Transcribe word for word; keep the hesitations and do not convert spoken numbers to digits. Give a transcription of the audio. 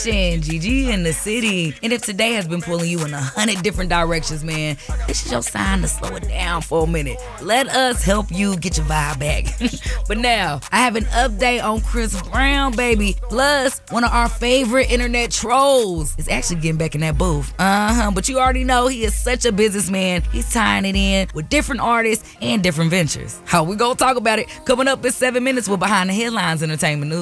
Gigi in the city. And if today has been pulling you in a hundred different directions, man, this is your sign to slow it down for a minute. Let us help you get your vibe back. But now, I have an update on Chris Brown, baby. Plus, one of our favorite internet trolls is actually getting back in that booth. Uh-huh, but you already know he is such a businessman. He's tying it in with different artists and different ventures. How we gonna talk about it? Coming up in seven minutes with Behind the Headlines Entertainment News.